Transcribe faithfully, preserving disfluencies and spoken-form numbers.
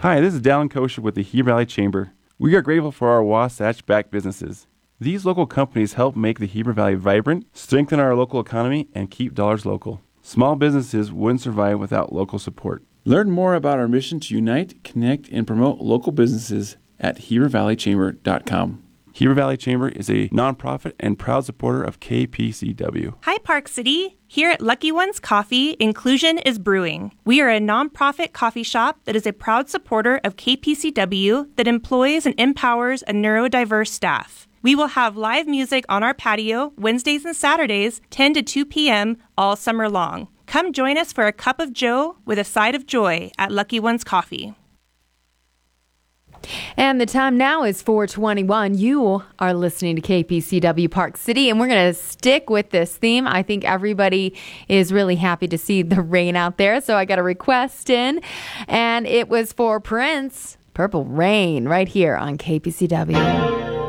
Hi, this is Dallin Kosher with the Heber Valley Chamber. We are grateful for our Wasatch-backed businesses. These local companies help make the Heber Valley vibrant, strengthen our local economy, and keep dollars local. Small businesses wouldn't survive without local support. Learn more about our mission to unite, connect, and promote local businesses at heber valley chamber dot com. Heber Valley Chamber is a nonprofit and proud supporter of K P C W. Hi, Park City. Here at Lucky Ones Coffee, inclusion is brewing. We are a nonprofit coffee shop that is a proud supporter of K P C W that employs and empowers a neurodiverse staff. We will have live music on our patio Wednesdays and Saturdays, ten to two p.m. all summer long. Come join us for a cup of joe with a side of joy at Lucky Ones Coffee. And the time now is four twenty-one. You are listening to K P C W Park City, and we're going to stick with this theme. I think everybody is really happy to see the rain out there, so I got a request in, and it was for Prince, Purple Rain, right here on K P C W.